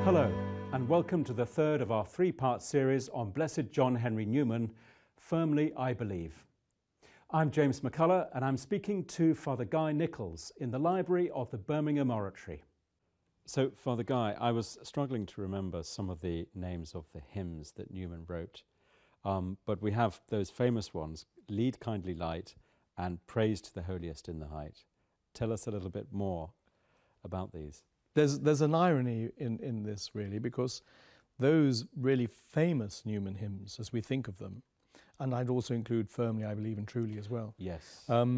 Hello, and welcome to the third of our three-part series on Blessed John Henry Newman, Firmly I Believe. I'm James McCullough, and I'm speaking to Father Guy Nichols in the library of the Birmingham Oratory. So, Father Guy, I was struggling to remember some of the names of the hymns that Newman wrote, but we have those famous ones, Lead Kindly Light and Praise to the Holiest in the Height. Tell us a little bit more about these. There's an irony in this, really, because those really famous Newman hymns, as we think of them, and I'd also include Firmly I Believe and Truly as well. Yes.